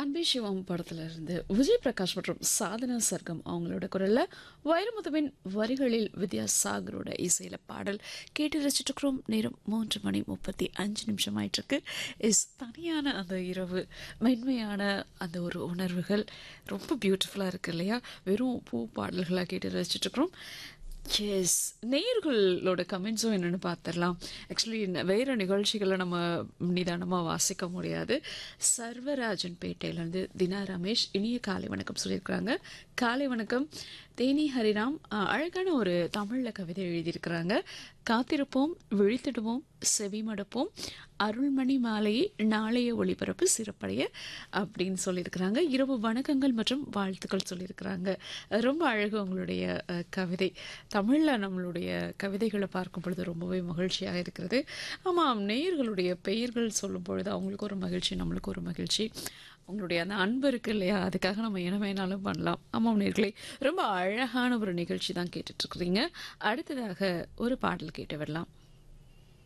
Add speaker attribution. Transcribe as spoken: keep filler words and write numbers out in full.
Speaker 1: அன்பே சிவம் படத்துல இருந்து விஜய் பிரகாஷ் மற்றும் சாதனா சர்க்கம் அவங்களோட குரல்ல வைரமுத்துவின் வரிகளில் வித்யாசாகரோட இசையில பாடல் கேட்டு ரசிச்சுட்டு இருக்கிறோம். நேரம் மூன்று மணி முப்பத்தி அஞ்சு நிமிஷம் ஆயிட்டு இருக்கு. இஸ் தனியான அந்த இரவு, மென்மையான அந்த ஒரு உணர்வுகள் ரொம்ப பியூட்டிஃபுல்லா இருக்கு இல்லையா? வெறும் பூ பாடல்களாக கேட்டு ரசிச்சுட்டு இருக்கிறோம். எஸ், நேயர்களோட கமெண்ட்ஸும் என்னென்னு பார்த்துடலாம். ஆக்சுவலி வேறு நிகழ்ச்சிகளை நம்ம நிதானமாக வாசிக்க முடியாது. சர்வராஜன் பேட்டையிலேருந்து தினா ரமேஷ் இனிய காலை வணக்கம் சொல்லியிருக்கிறாங்க. காலை வணக்கம். தேனி ஹரிராம் அழகான ஒரு தமிழில் கவிதை எழுதியிருக்கிறாங்க. காத்திருப்போம், விழித்திடுவோம், செவிமடுப்போம், அருள்மணி மாலையை நாளைய ஒளிபரப்பு சிறப்படைய அப்படின்னு சொல்லியிருக்கிறாங்க. இரவு வணக்கங்கள் மற்றும் வாழ்த்துக்கள் சொல்லியிருக்கிறாங்க. ரொம்ப அழகு உங்களுடைய கவிதை. தமிழில் நம்மளுடைய கவிதைகளை பார்க்கும் பொழுது ரொம்பவே மகிழ்ச்சியாக இருக்கிறது. ஆமாம், நேயர்களுடைய பெயர்கள் சொல்லும் பொழுது அவங்களுக்கு ஒரு மகிழ்ச்சி, நம்மளுக்கு ஒரு மகிழ்ச்சி. உங்களுடைய அந்த அன்பு இருக்கு இல்லையா, அதுக்காக நம்ம என்ன வேணாலும் பண்ணலாம். ஆமாம் நேயர்களே, ரொம்ப அழகான ஒரு நிகழ்ச்சி தான் கேட்டுட்ருக்குறீங்க. அடுத்ததாக ஒரு பாடல் கேட்டு வரலாம்.